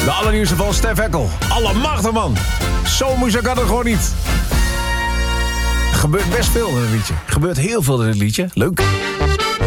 De allernieuwste van Stef Eckel. Allemachtig, man. Zo moeilijk kan het gewoon niet. Er gebeurt best veel in het liedje. Er gebeurt heel veel in het liedje. Leuk.